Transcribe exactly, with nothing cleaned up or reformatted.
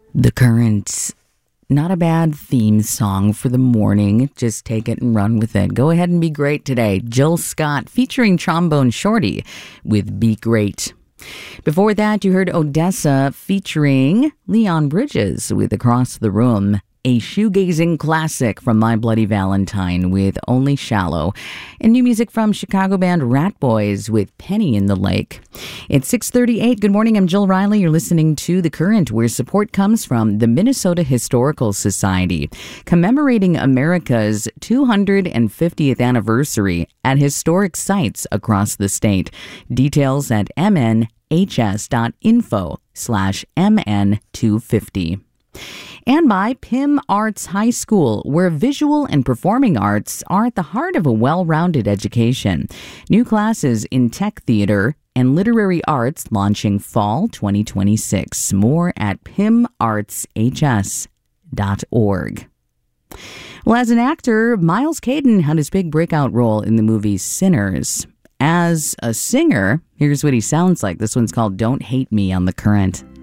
The Current. Not a bad theme song for the morning. Just take it and run with it. Go ahead and be great today. Jill Scott featuring Trombone Shorty with Be Great. Before that, you heard Odessa featuring Leon Bridges with Across the Room. A shoegazing classic from My Bloody Valentine with Only Shallow. And new music from Chicago band Rat Boys with Penny in the Lake. It's six thirty-eight. Good morning. I'm Jill Riley. You're listening to The Current, where support comes from the Minnesota Historical Society, commemorating America's two hundred fiftieth anniversary at historic sites across the state. Details at mnhs.info slash mn250. And by P I M Arts High School, where visual and performing arts are at the heart of a well-rounded education. New classes in tech theater and literary arts launching fall twenty twenty-six. More at p i m arts h s dot org. Well, as an actor, Miles Caden had his big breakout role in the movie Sinners. As a singer, here's what he sounds like. This one's called Don't Hate Me on The Current.